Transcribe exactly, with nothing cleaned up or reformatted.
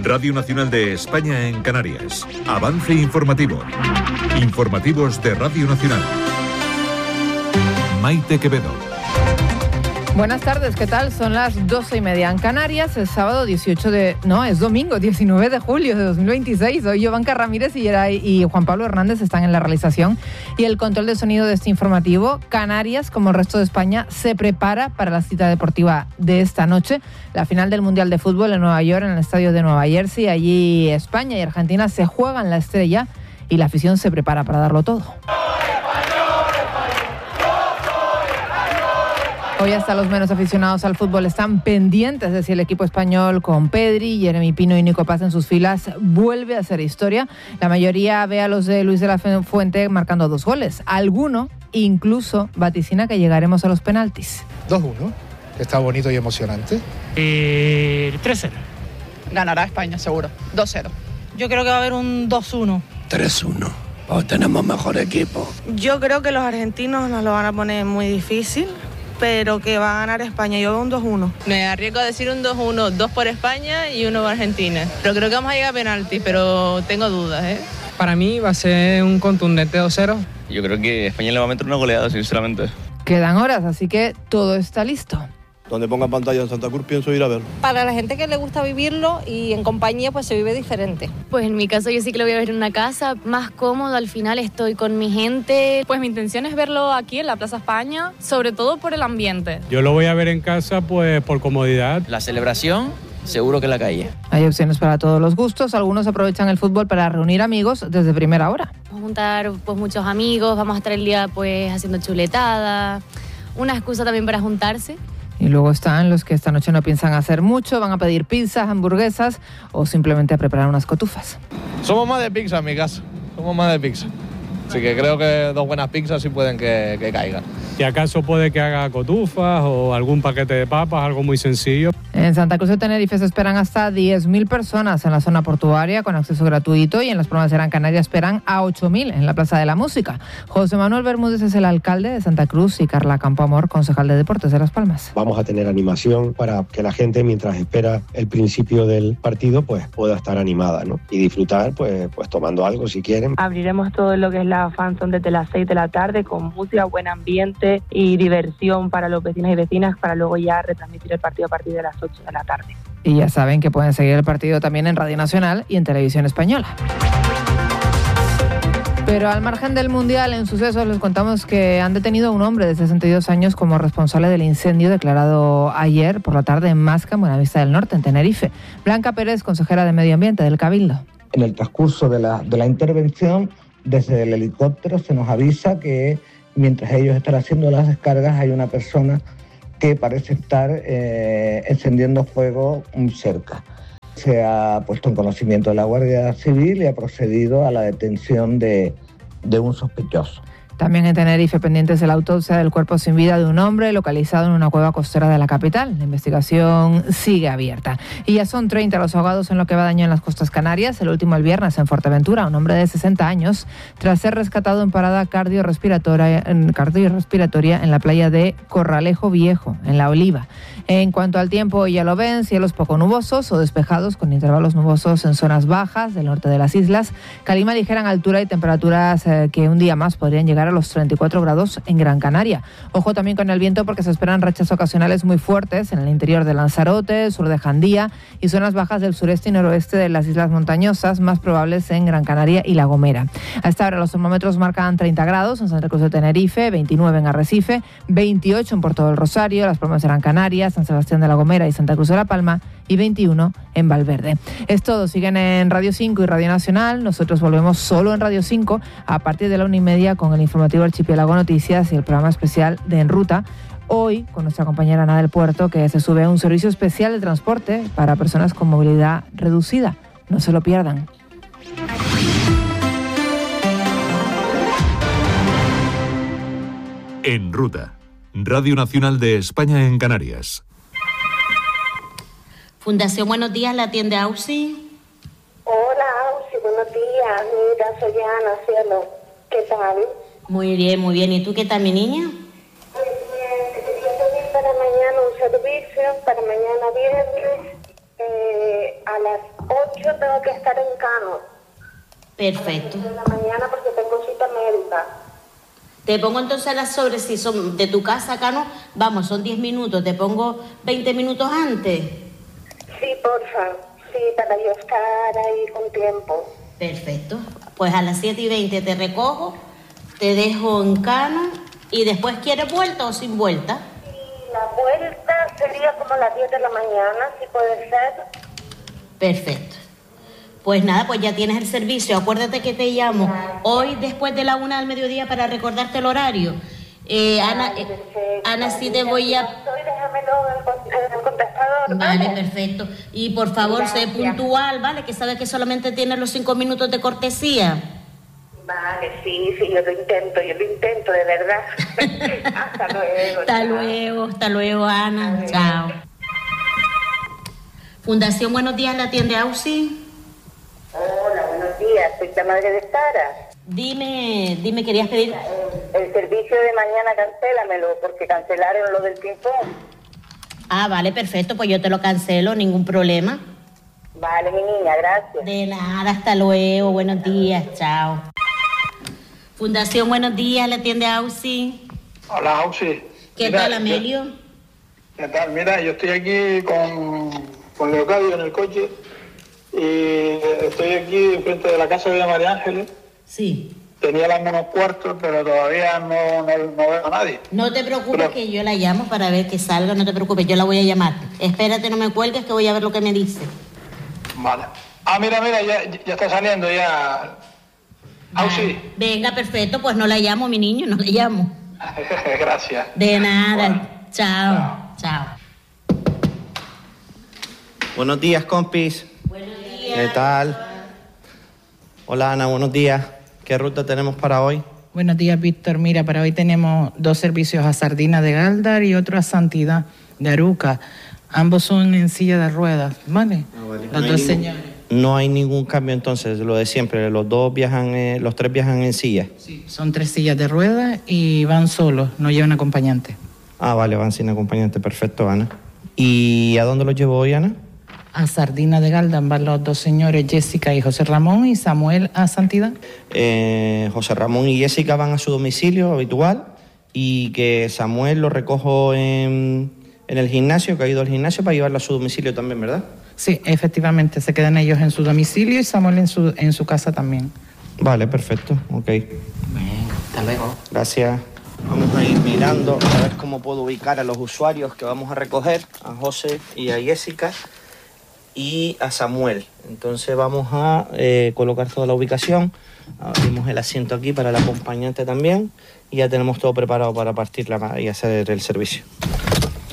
Radio Nacional de España en Canarias. Avance informativo. Informativos de Radio Nacional. Maite Quevedo. Buenas tardes, ¿qué tal? Son las doce y media en Canarias, el sábado dieciocho de... No, es domingo, diecinueve de julio de dos mil veintiséis. Hoy Yovanka Ramírez y, Geray, y Juan Pablo Hernández están en la realización y el control de sonido de este informativo. Canarias, como el resto de España, se prepara para la cita deportiva de esta noche, la final del Mundial de Fútbol en Nueva York, en el estadio de Nueva Jersey. Allí España y Argentina se juegan la estrella y la afición se prepara para darlo todo. Hoy hasta los menos aficionados al fútbol están pendientes de si el equipo español con Pedri, Jeremy Pino y Nico Paz en sus filas vuelve a hacer historia. La mayoría ve a los de Luis de la Fuente marcando dos goles. Alguno incluso vaticina que llegaremos a los penaltis. dos uno, está bonito y emocionante. Eh, tres cero. Ganará España, seguro. dos cero. Yo creo que va a haber un dos uno. tres uno. Pues tenemos mejor equipo. Yo creo que los argentinos nos lo van a poner muy difícil, pero que va a ganar España. Yo veo un dos uno. Me arriesgo a decir un dos uno, dos por España y uno por Argentina. Pero creo que vamos a llegar a penaltis, pero tengo dudas, ¿eh? Para mí va a ser un contundente dos cero. Yo creo que España le va a meter una goleada, sinceramente. Quedan horas, así que todo está listo. Donde ponga pantalla en Santa Cruz pienso ir a ver. Para la gente que le gusta vivirlo y en compañía pues se vive diferente. Pues en mi caso yo sí que lo voy a ver en una casa, más cómodo, al final estoy con mi gente. Pues mi intención es verlo aquí en la Plaza España, sobre todo por el ambiente. Yo lo voy a ver en casa pues por comodidad. La celebración, seguro que en la calle. Hay opciones para todos los gustos, algunos aprovechan el fútbol para reunir amigos desde primera hora. Vamos a juntar pues muchos amigos, vamos a estar el día pues haciendo chuletada, una excusa también para juntarse. Y luego están los que esta noche no piensan hacer mucho, van a pedir pizzas, hamburguesas o simplemente a preparar unas cotufas. Somos más de pizza en mi casa, somos más de pizza. Así que creo que dos buenas pizzas sí pueden que, que caigan. Si acaso puede que haga cotufas o algún paquete de papas, algo muy sencillo. En Santa Cruz de Tenerife se esperan hasta diez mil personas en la zona portuaria con acceso gratuito y en las Palmas de Gran Canaria esperan a ocho mil en la Plaza de la Música. José Manuel Bermúdez es el alcalde de Santa Cruz y Carla Campoamor, concejal de Deportes de Las Palmas. Vamos a tener animación para que la gente, mientras espera el principio del partido, pues pueda estar animada, ¿no? Y disfrutar, pues, pues tomando algo si quieren. Abriremos todo lo que es la fanzone desde las seis de la tarde con música, buen ambiente y diversión para los vecinos y vecinas para luego ya retransmitir el partido a partir de las ocho de la tarde. Y ya saben que pueden seguir el partido también en Radio Nacional y en Televisión Española. Pero al margen del Mundial, en sucesos les contamos que han detenido a un hombre de sesenta y dos años como responsable del incendio declarado ayer por la tarde en Masca, en Buenavista del Norte, en Tenerife. Blanca Pérez, consejera de Medio Ambiente del Cabildo. En el transcurso de la, de la intervención, desde el helicóptero se nos avisa que mientras ellos están haciendo las descargas hay una persona que parece estar eh, encendiendo fuego cerca. Se ha puesto en conocimiento de la Guardia Civil y ha procedido a la detención de, de un sospechoso. También en Tenerife, pendientes de la autopsia del cuerpo sin vida de un hombre localizado en una cueva costera de la capital. La investigación sigue abierta. Y ya son treinta los ahogados en lo que va de año en las costas canarias. El último el viernes en Fuerteventura, un hombre de sesenta años, tras ser rescatado en parada cardiorrespiratoria en, cardiorrespiratoria en la playa de Corralejo Viejo, en La Oliva. En cuanto al tiempo, ya lo ven, cielos poco nubosos o despejados con intervalos nubosos en zonas bajas del norte de las islas. Calima ligera en altura y temperaturas eh, que un día más podrían llegar a los treinta y cuatro grados en Gran Canaria. Ojo también con el viento porque se esperan rachas ocasionales muy fuertes en el interior de Lanzarote, sur de Jandía y zonas bajas del sureste y noroeste de las islas montañosas, más probables en Gran Canaria y La Gomera. A esta hora los termómetros marcan treinta grados en Santa Cruz de Tenerife, veintinueve en Arrecife, veintiocho en Puerto del Rosario, Las Palmas de Gran Canaria, San Sebastián de La Gomera y Santa Cruz de La Palma y veintiuno en Valverde. Es todo, siguen en Radio cinco y Radio Nacional. Nosotros volvemos solo en Radio cinco a partir de la una y media con el informativo Archipiélago Noticias y el programa especial de En Ruta. Hoy con nuestra compañera Ana del Puerto, que se sube a un servicio especial de transporte para personas con movilidad reducida. No se lo pierdan. En Ruta, Radio Nacional de España en Canarias. Fundación Buenos Días, ¿la atiende Ausi? Hola, Ausi, buenos días. Mira, soy Ana, cielo. ¿Qué tal? Muy bien, muy bien. ¿Y tú qué tal, mi niña? Muy bien. Te quería pedir para mañana un servicio, para mañana viernes, eh, a las ocho tengo que estar en Cano. Perfecto. De la mañana porque tengo cita médica. Te pongo entonces las sobres, si son de tu casa acá, ¿no? Vamos, son diez minutos, te pongo veinte minutos antes. Sí, porfa, sí, para yo estar ahí con tiempo. Perfecto. Pues a las siete y veinte te recojo, te dejo en Cano y después, ¿quieres vuelta o sin vuelta? Y la vuelta sería como a las diez de la mañana, si puede ser. Perfecto. Pues nada, pues ya tienes el servicio. Acuérdate que te llamo hoy después de la una del mediodía para recordarte el horario. Eh, Ana, eh, Ana, sí te voy a... Déjamelo en el contestador. Vale, perfecto. Y por favor, sé puntual, ¿vale? Que sabes que solamente tienes los cinco minutos de cortesía. Vale, sí, sí, yo lo intento, yo lo intento, de verdad. Hasta luego. Hasta chao. luego, hasta luego, Ana. Hasta chao. Luego. Fundación Buenos Días, ¿la atiende Ausi? Hola, buenos días, soy la madre de Sara. Dime, dime, querías pedir... El, el servicio de mañana cancélamelo, porque cancelaron lo del ping-pong. Ah, vale, perfecto, pues yo te lo cancelo, ningún problema. Vale, mi niña, gracias. De nada, hasta luego, buenos días, chao. Fundación Buenos Días, ¿la atiende Ausi? Hola, Ausi. ¿Qué Mira, tal, Amelio? Yo, ¿Qué tal? Mira, yo estoy aquí con, con Leocadio en el coche y estoy aquí frente de la casa de María Ángeles. Sí. Tenía las menos cuartos, pero todavía no, no, no veo a nadie. No te preocupes pero... que yo la llamo para ver que salga, no te preocupes, yo la voy a llamar. Espérate, no me cuelgues que voy a ver lo que me dice. Vale. Ah, mira, mira, ya, ya está saliendo, ya. Ausi. Venga, perfecto, pues no la llamo, mi niño, no la llamo. Gracias. De nada, bueno. chao, chao. Buenos días, compis. Buenos días. ¿Qué tal? Hola, Ana, buenos días. ¿Qué ruta tenemos para hoy? Buenos días, Víctor. Mira, para hoy tenemos dos servicios a Sardina de Galdar y otro a Santidad de Aruca. Ambos son en silla de ruedas, ¿vale? Ah, vale. Los no dos ningún, señores. No hay ningún cambio entonces, lo de siempre. Los dos viajan, eh, los tres viajan en silla. Sí, son tres sillas de ruedas y van solos, no llevan acompañante. Ah, vale, van sin acompañante. Perfecto, Ana. ¿Y a dónde los llevo hoy, Ana? A Sardina de Galdar van los dos señores, Jessica y José Ramón, y Samuel a Santidad. Eh, José Ramón y Jessica van a su domicilio habitual y que Samuel lo recojo en, en el gimnasio, que ha ido al gimnasio para llevarlo a su domicilio también, ¿verdad? Sí, efectivamente, se quedan ellos en su domicilio y Samuel en su, en su casa también. Vale, perfecto, ok. Venga, hasta luego. Gracias. Vamos a ir mirando a ver cómo puedo ubicar a los usuarios que vamos a recoger, a José y a Jessica y a Samuel. Entonces vamos a eh, colocar toda la ubicación. Abrimos el asiento aquí para el acompañante también y ya tenemos todo preparado para partirla y hacer el servicio.